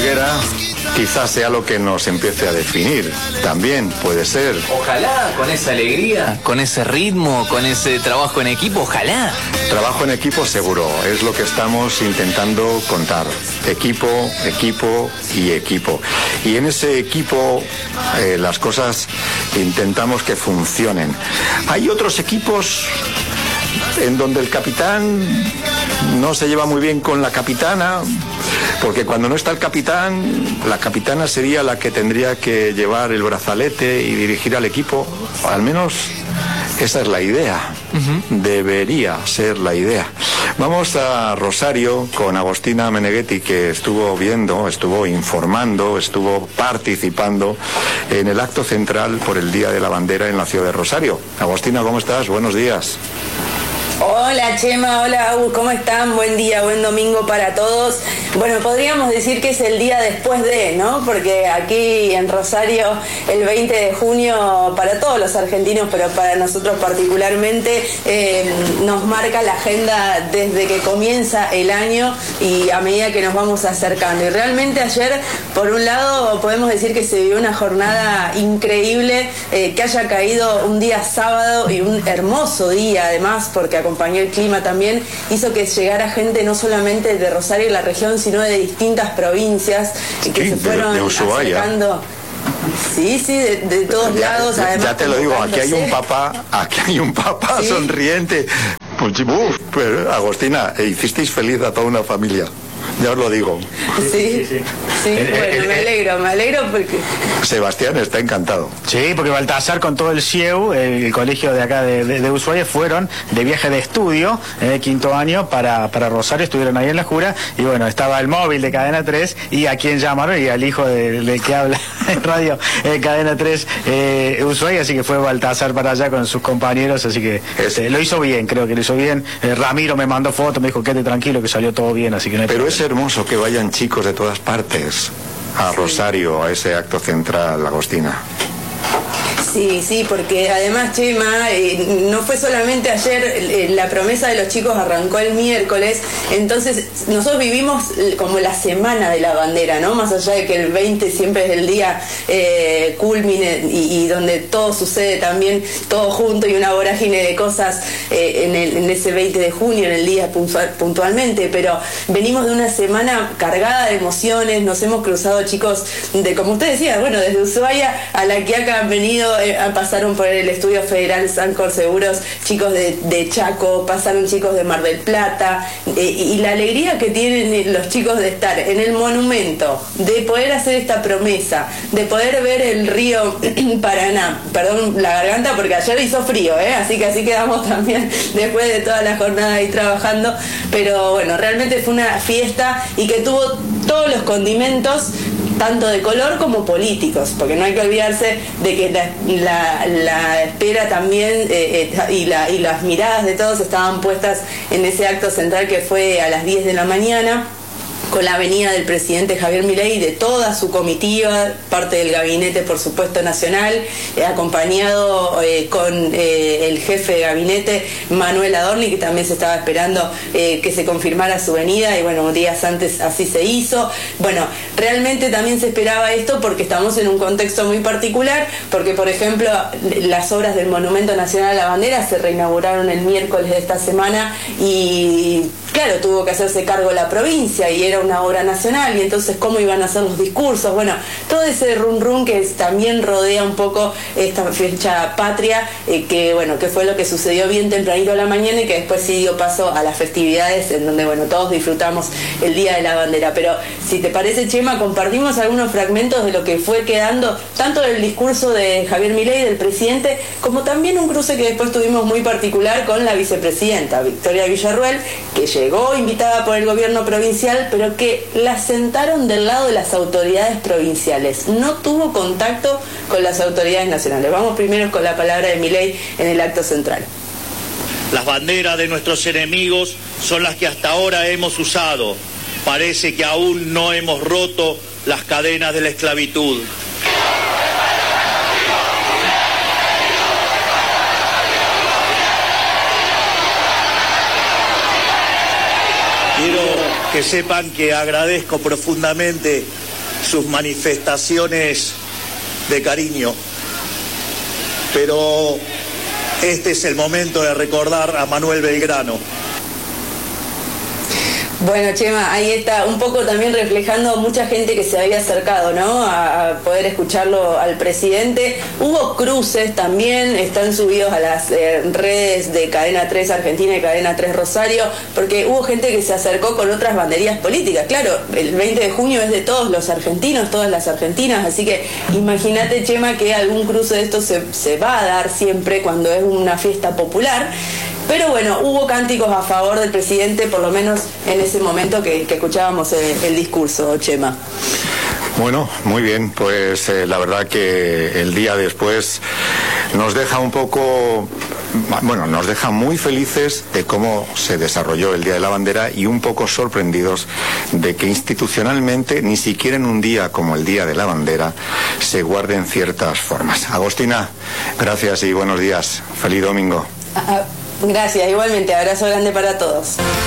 Antequera quizás sea lo que nos empiece a definir. También puede ser. Ojalá, con esa alegría, con ese ritmo, con ese trabajo en equipo, ojalá. Trabajo en equipo seguro, es lo que estamos intentando contar. Equipo, equipo y equipo. Y en ese equipo las cosas intentamos que funcionen. Hay otros equipos en donde el capitán no se lleva muy bien con la capitana, porque cuando no está el capitán, la capitana sería la que tendría que llevar el brazalete y dirigir al equipo. Al menos esa es la idea. Debería ser la idea. Vamos a Rosario con Agostina Meneghetti, que estuvo viendo, estuvo informando, estuvo participando en el acto central por el Día de la Bandera en la ciudad de Rosario. Agostina, ¿cómo estás? Buenos días. Hola Chema, hola Agus, ¿cómo están? Buen día, buen domingo para todos. Bueno, podríamos decir que es el día después de, ¿no? Porque aquí en Rosario el 20 de junio, para todos los argentinos, pero para nosotros particularmente, nos marca la agenda desde que comienza el año y a medida que nos vamos acercando. Y realmente ayer, por un lado, podemos decir que se vivió una jornada increíble, que haya caído un día sábado y un hermoso día además, porque acompañó el clima también, hizo que llegara gente no solamente de Rosario y la región, sino de distintas provincias que se fueron acercando. Sí, de todos lados. Además, ya te lo digo, aquí hay un papá ¿sí? Sonriente. Pues, pero, Agostina, hicisteis feliz a toda una familia. Ya os lo digo. Sí, bueno, me alegro porque... Sebastián está encantado. Sí, porque Baltasar con todo el CIEU, el colegio de acá de Ushuaia, fueron de viaje de estudio en el quinto año para Rosario, estuvieron ahí en la Jura, y bueno, estaba el móvil de Cadena 3, y a quien llamaron, y al hijo del que habla en radio Cadena 3 Ushuaia, así que fue Baltasar para allá con sus compañeros, así que lo hizo bien, creo que lo hizo bien. Ramiro me mandó fotos, me dijo, quédate tranquilo, que salió todo bien, así que no hay problema. Es hermoso que vayan chicos de todas partes a Rosario, a ese acto central, Agostina. Sí, porque además, Chema, no fue solamente ayer, la promesa de los chicos arrancó el miércoles, entonces nosotros vivimos como la semana de la bandera, ¿no? Más allá de que el 20 siempre es el día culmine y donde todo sucede también, todo junto y una vorágine de cosas en ese 20 de junio, en el día puntualmente, pero venimos de una semana cargada de emociones, nos hemos cruzado chicos de, como usted decía, bueno, desde Ushuaia a La Quiaca han venido, pasaron por el Estudio Federal Sancor Seguros, chicos de Chaco, pasaron chicos de Mar del Plata, y la alegría que tienen los chicos de estar en el monumento, de poder hacer esta promesa, de poder ver el río Paraná, perdón la garganta porque ayer hizo frío, así que así quedamos también después de toda la jornada ahí trabajando, pero bueno, realmente fue una fiesta y que tuvo todos los condimentos, tanto de color como políticos, porque no hay que olvidarse de que la espera también y las miradas de todos estaban puestas en ese acto central que fue a las 10 de la mañana, con la venida del presidente Javier Milei y de toda su comitiva, parte del gabinete, por supuesto, nacional, acompañado con el jefe de gabinete, Manuel Adorni, que también se estaba esperando que se confirmara su venida, y bueno, días antes así se hizo. Bueno, realmente también se esperaba esto porque estamos en un contexto muy particular, porque, por ejemplo, las obras del Monumento Nacional a la Bandera se reinauguraron el miércoles de esta semana y... claro, tuvo que hacerse cargo la provincia y era una obra nacional, y entonces cómo iban a hacer los discursos, bueno, todo ese run que también rodea un poco esta fecha patria, que bueno, que fue lo que sucedió bien tempranito a la mañana y que después sí dio paso a las festividades en donde bueno, todos disfrutamos el Día de la Bandera. Pero si te parece, Chema, compartimos algunos fragmentos de lo que fue quedando, tanto del discurso de Javier Milei, del presidente, como también un cruce que después tuvimos muy particular con la vicepresidenta Victoria Villarruel, que llegó invitada por el gobierno provincial, pero que la sentaron del lado de las autoridades provinciales. No tuvo contacto con las autoridades nacionales. Vamos primero con la palabra de Milei en el acto central. Las banderas de nuestros enemigos son las que hasta ahora hemos usado. Parece que aún no hemos roto las cadenas de la esclavitud. Quiero que sepan que agradezco profundamente sus manifestaciones de cariño, pero este es el momento de recordar a Manuel Belgrano. Bueno, Chema, ahí está un poco también reflejando mucha gente que se había acercado, ¿no?, a poder escucharlo al presidente. Hubo cruces también, están subidos a las redes de Cadena 3 Argentina y Cadena 3 Rosario, porque hubo gente que se acercó con otras banderías políticas. Claro, el 20 de junio es de todos los argentinos, todas las argentinas, así que imagínate, Chema, que algún cruce de estos se va a dar siempre cuando es una fiesta popular. Pero bueno, hubo cánticos a favor del presidente, por lo menos en ese momento que escuchábamos el discurso, Chema. Bueno, muy bien, pues la verdad que el día después nos deja un poco, bueno, nos deja muy felices de cómo se desarrolló el Día de la Bandera y un poco sorprendidos de que institucionalmente, ni siquiera en un día como el Día de la Bandera, se guarden ciertas formas. Agostina, gracias y buenos días. Feliz domingo. Gracias, igualmente, abrazo grande para todos.